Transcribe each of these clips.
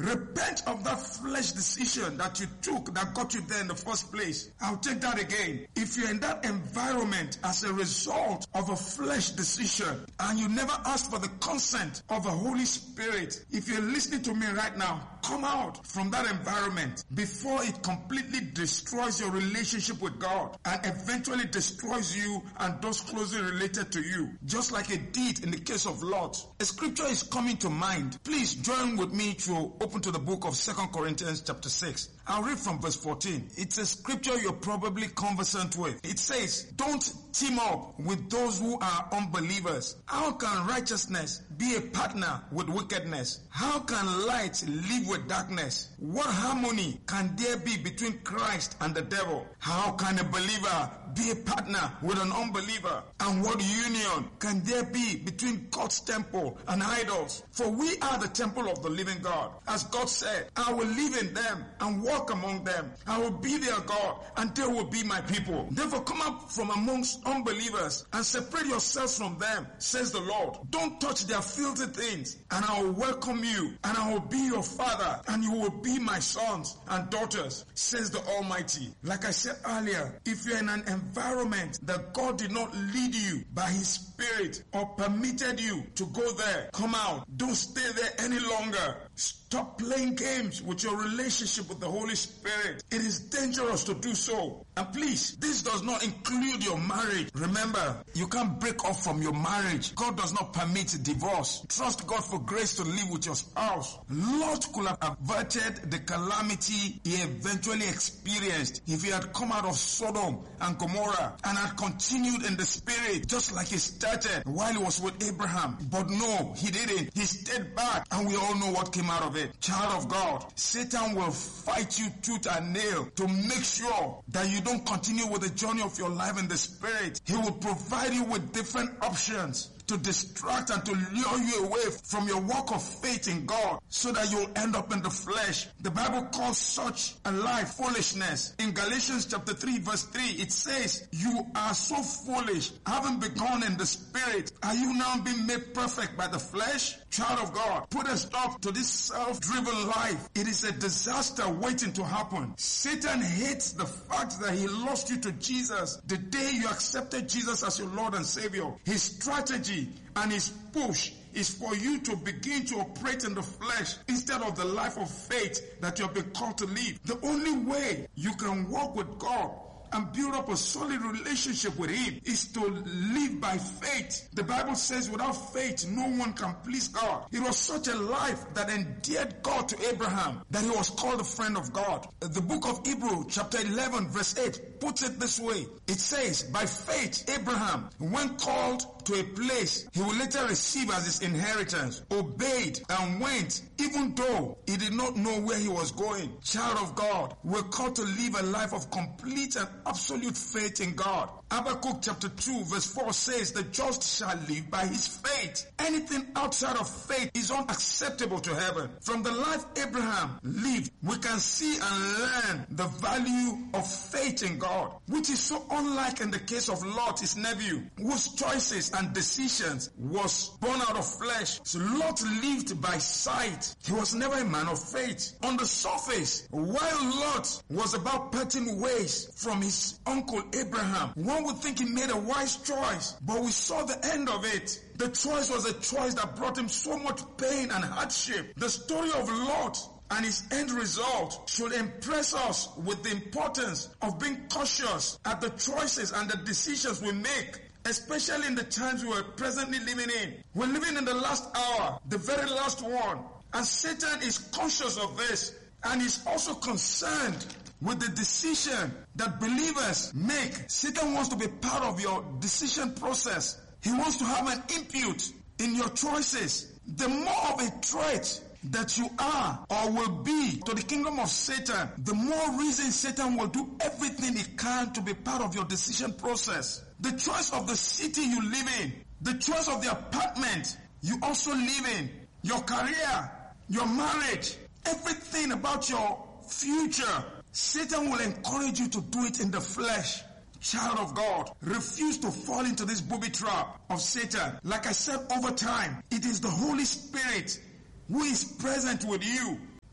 Repent of that flesh decision that you took that got you there in the first place. I'll take that again. If you're in that environment as a result of a flesh decision and you never asked for the consent of the Holy Spirit, if you're listening to me right now, come out from that environment before it completely destroys your relationship with God and eventually destroys you and those closely related to you, just like it did in the case of Lot. A scripture is coming to mind. Please join with me to open to the book of 2 Corinthians chapter 6. I'll read from verse 14. It's a scripture you're probably conversant with. It says, don't team up with those who are unbelievers. How can righteousness be a partner with wickedness? How can light live with darkness? What harmony can there be between Christ and the devil? How can a believer be a partner with an unbeliever? And what union can there be between God's temple and idols? For we are the temple of the living God. As God said, I will live in them and walk among them. I will be their God and they will be my people. Therefore come up from amongst unbelievers and separate yourselves from them, says the Lord. Don't touch their filthy things, and I will welcome you, and I will be your father, and you will be my sons and daughters, says the Almighty. Like I said earlier, if you're in an environment that God did not lead you by His Spirit or permitted you to go there, come out. Don't stay there any longer. Stop playing games with your relationship with the Holy Spirit. It is dangerous to do so. And please, this does not include your marriage. Remember, you can't break off from your marriage. God does not permit divorce. Trust God for grace to live with your spouse. Lot could have averted the calamity he eventually experienced if he had come out of Sodom and Gomorrah and had continued in the Spirit just like he started while he was with Abraham. But no, he didn't. He stayed back, and we all know what came out of it. Child of God, Satan will fight you tooth and nail to make sure that you don't continue with the journey of your life in the Spirit. He will provide you with different options to distract and to lure you away from your walk of faith in God so that you'll end up in the flesh. The Bible calls such a life foolishness. In Galatians chapter 3 verse 3, it says, you are so foolish, having begun in the Spirit, are you now being made perfect by the flesh? Child of God, put a stop to this self-driven life. It is a disaster waiting to happen. Satan hates the fact that he lost you to Jesus the day you accepted Jesus as your Lord and Savior. His strategy and his push is for you to begin to operate in the flesh instead of the life of faith that you have been called to live. The only way you can walk with God and build up a solid relationship with Him is to live by faith. The Bible says without faith, no one can please God. It was such a life that endeared God to Abraham that he was called a friend of God. The book of Hebrews chapter 11 verse 8 puts it this way. It says, by faith, Abraham, when called to a place he will later receive as his inheritance, obeyed and went, even though he did not know where he was going. Child of God, we're called to live a life of complete and absolute faith in God. Habakkuk chapter 2 verse 4 says, the just shall live by his faith. Anything outside of faith is unacceptable to heaven. From the life Abraham lived, we can see and learn the value of faith in God, which is so unlike in the case of Lot, his nephew, whose choices and decisions was born out of flesh. So Lot lived by sight. He was never a man of faith. On the surface, while Lot was about parting ways from his uncle Abraham, one would think he made a wise choice, but we saw the end of it. The choice was a choice that brought him so much pain and hardship. The story of Lot and his end result should impress us with the importance of being cautious at the choices and the decisions we make, especially in the times we are presently living in. We're living in the last hour, the very last one. And Satan is conscious of this, and is also concerned with the decision that believers make. Satan wants to be part of your decision process. He wants to have an input in your choices. The more of a threat that you are or will be to the kingdom of Satan, the more reason Satan will do everything he can to be part of your decision process. The choice of the city you live in, the choice of the apartment you also live in, your career, your marriage, everything about your future, Satan will encourage you to do it in the flesh. Child of God, refuse to fall into this booby trap of Satan. Like I said over time, it is the Holy Spirit who is present with you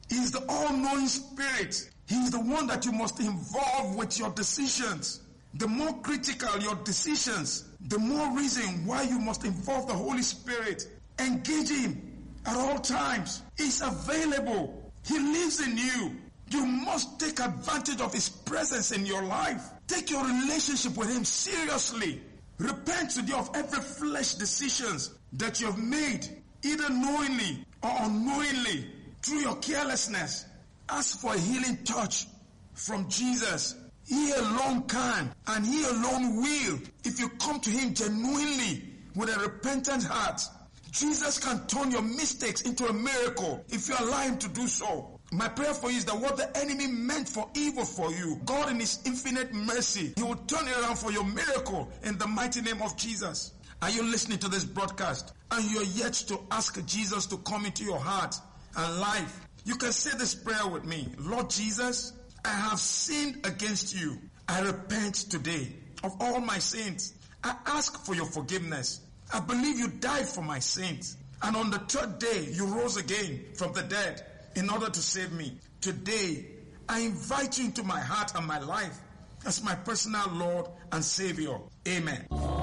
He is the all-knowing Spirit. He is the one that you must involve with your decisions. The more critical your decisions, the more reason why you must involve the Holy Spirit. Engage Him at all times. He's available. He lives in you. You must take advantage of His presence in your life. Take your relationship with Him seriously. Repent today of every flesh decisions that you have made, either knowingly or unknowingly, through your carelessness. Ask for a healing touch from Jesus. He alone can, and He alone will, if you come to Him genuinely with a repentant heart. Jesus can turn your mistakes into a miracle if you allow Him to do so. My prayer for you is that what the enemy meant for evil for you, God in His infinite mercy, He will turn it around for your miracle in the mighty name of Jesus. Are you listening to this broadcast and you're yet to ask Jesus to come into your heart and life? You can say this prayer with me. Lord Jesus, I have sinned against you. I repent today of all my sins. I ask for your forgiveness. I believe you died for my sins. And on the third day, you rose again from the dead in order to save me. Today, I invite you into my heart and my life as my personal Lord and Savior. Amen.